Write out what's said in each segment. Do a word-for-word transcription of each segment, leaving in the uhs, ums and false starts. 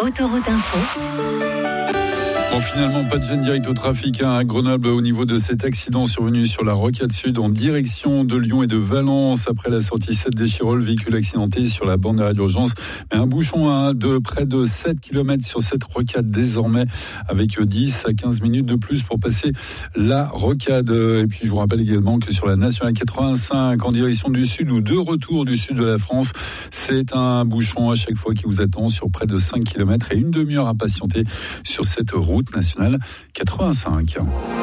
Autoroute Info. Bon, finalement, pas de gêne direct au trafic hein, à Grenoble au niveau de cet accident survenu sur la Rocade Sud en direction de Lyon et de Valence après la sortie sept d'Échirolles, véhicule accidenté sur la bande d'arrêt d'urgence. Mais un bouchon hein, de près de sept kilomètres sur cette rocade désormais avec dix à quinze minutes de plus pour passer la rocade. Et puis je vous rappelle également que sur la nationale quatre-vingt-cinq en direction du sud ou de retour du sud de la France, c'est un bouchon à chaque fois qui vous attend sur près de cinq kilomètres et une demi-heure à patienter sur cette route nationale quatre-vingt-cinq.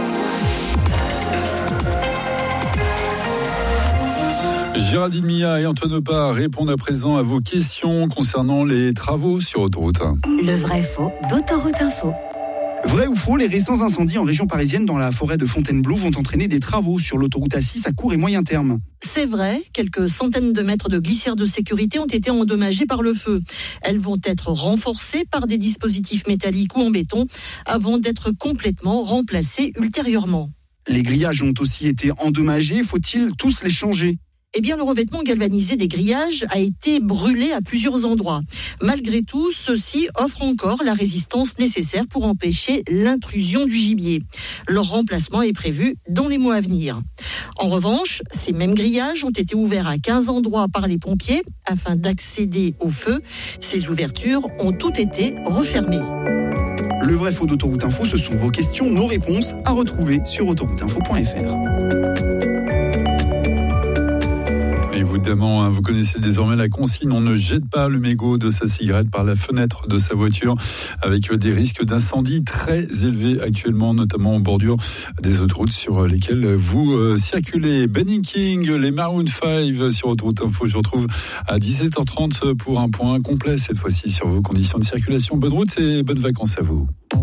Géraldine Mia et Antoine Opar répondent à présent à vos questions concernant les travaux sur autoroute. Le vrai faux d'Autoroute Info. Vrai ou faux, les récents incendies en région parisienne dans la forêt de Fontainebleau vont entraîner des travaux sur l'autoroute A six à court et moyen terme. C'est vrai, quelques centaines de mètres de glissières de sécurité ont été endommagées par le feu. Elles vont être renforcées par des dispositifs métalliques ou en béton avant d'être complètement remplacées ultérieurement. Les grillages ont aussi été endommagés, faut-il tous les changer ? Eh bien, le revêtement galvanisé des grillages a été brûlé à plusieurs endroits. Malgré tout, ceux-ci offrent encore la résistance nécessaire pour empêcher l'intrusion du gibier. Leur remplacement est prévu dans les mois à venir. En revanche, ces mêmes grillages ont été ouverts à quinze endroits par les pompiers afin d'accéder au feu. Ces ouvertures ont toutes été refermées. Le vrai faux d'Autoroute Info, ce sont vos questions, nos réponses à retrouver sur autoroute info point f r. Évidemment, hein, vous connaissez désormais la consigne, on ne jette pas le mégot de sa cigarette par la fenêtre de sa voiture avec des risques d'incendie très élevés actuellement, notamment en bordure des autoroutes sur lesquelles vous euh, circulez. Benny King, les Maroon cinq sur Autoroute Info, je vous retrouve à dix-sept heures trente pour un point complet cette fois-ci sur vos conditions de circulation. Bonne route et bonnes vacances à vous.